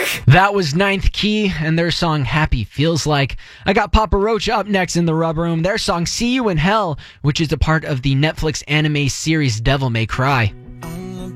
That was Ninth Key and their song Happy Feels Like. I got Papa Roach up next in the Rub Room. Their song See You in Hell, which is a part of the Netflix anime series Devil May Cry.